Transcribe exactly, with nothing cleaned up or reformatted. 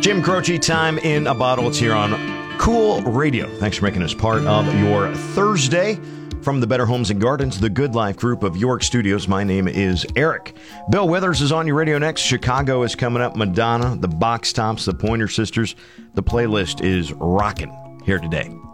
Jim Croce, Time in a Bottle. It's here on Cool Radio. Thanks for making us part of your Thursday. From the Better Homes and Gardens, the Good Life Group of York Studios, my name is Eric. Bill Withers is on your radio next. Chicago is coming up. Madonna, the Box Tops, the Pointer Sisters. The playlist is rocking here today.